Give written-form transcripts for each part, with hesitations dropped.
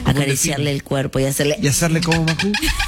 acariciarle el cuerpo y hacerle... ¿Y hacerle como Macu?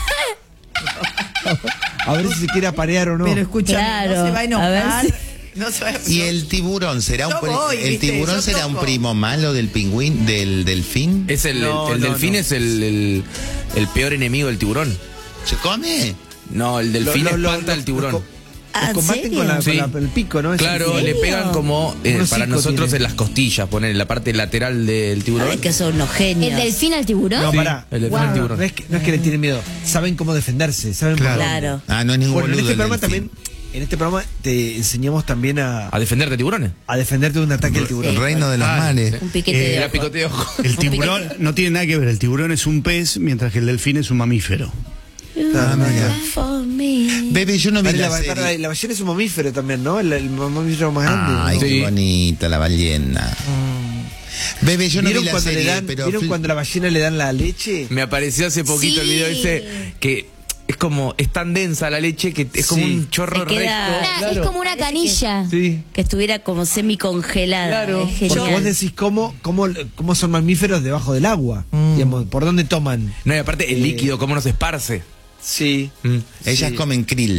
A ver si se quiere aparear o no. Pero escúchame, Claro, no se va a a enojar. ver No se va a... ¿Y el tiburón será Yo voy, el ¿viste? tiburón Yo será un toco. primo malo del pingüín, del delfín? Es el No, delfín no. es el peor enemigo del tiburón. ¿Se come? No, el delfín espanta al tiburón. Ah, ¿en combaten serio? con, Sí. el pico, ¿no? Claro, ¿en le serio? pegan como Un para hocico nosotros tiene. en las costillas, poner en la parte lateral del tiburón. Ay, que son unos genios. ¿El delfín al tiburón? No, Sí, pará. el delfín al tiburón. No es que le tienen miedo. Saben cómo defenderse. Saben por dónde. Claro. Ah, no es ningún Bueno, en boludo este el programa delfín. también. En este programa te enseñamos también ¿A defenderte de tiburones? a defenderte de un ataque del tiburón. El reino de los mares. Un piquete de Era ojo. picote de ojo. El tiburón no tiene nada que ver. El tiburón es un pez, mientras que el delfín es un mamífero. Ah, mira. For me. Bebé, yo no vi Vale, la la serie. ballena es un mamífero también, ¿no? El mamífero más grande. Ay, ¿no? Sí. qué bonita la ballena. Bebé, yo no vi ¿Vieron la cuando serie, le dan, pero ¿vieron cuando a la ballena le dan la leche? Me apareció hace poquito el Sí. video ese que es como, es tan densa la leche que es como Sí. un chorro Te queda- recto. Una- Claro. Es como una canilla. Sí. Que estuviera como semi-congelada. Claro. Es Porque genial. vos decís cómo son mamíferos debajo del agua. Digamos, ¿por dónde toman? No, y aparte el líquido, cómo nos esparce. Sí. ellas comen krill.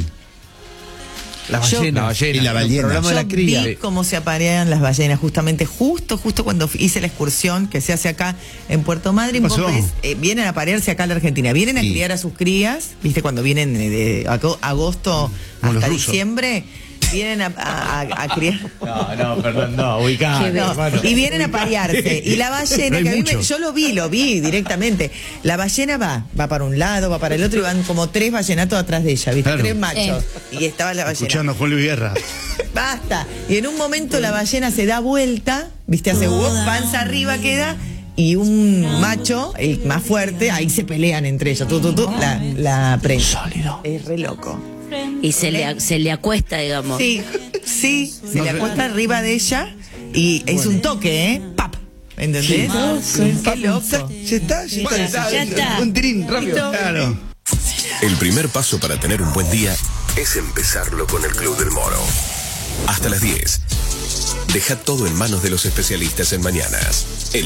La Yo- ballena. La ballena. Y la ballena. El programa de la Yo cría. vi cómo se aparean las ballenas, justamente, justo cuando hice la excursión que se hace acá en Puerto Madryn. ¿Qué pasó? Vos ves, vienen a parearse acá a la Argentina, vienen a Sí. criar a sus crías, viste, cuando vienen de agosto Como los hasta rusos. diciembre, vienen a criar. No, perdón, no, ubicá. No, y vienen a parearse. Y la ballena, No hay que a mí mucho. yo lo vi directamente. La ballena va para un lado, va para el otro, y van como 3 ballenatos atrás de ella, ¿viste? Claro. 3 machos. Y estaba la ballena. Escuchando a Juan Luis Guerra. Basta. Y en un momento la ballena se da vuelta, ¿viste? Hace panza arriba queda. Y un macho, el más fuerte, ahí se pelean entre ellos. La prende. Sólido. Es re loco. Y se le acuesta, digamos. Sí, se le acuesta arriba de ella y es un toque, ¿eh? ¡Pap! ¿Entendés? Qué loco. Ya está. Ya está. Un trin, rápido. Claro. El primer paso para tener un buen día es empezarlo con el Club del Moro. Hasta las 10. Deja todo en manos de los especialistas en mañanas. El